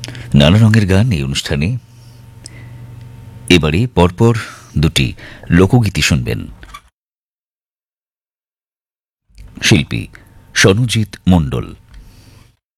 নানা রঙের গান এই অনুষ্ঠানে এবারে পরপর দুটি লোকগীতি শুনবেন। শিল্পী সনুজিৎ মণ্ডল।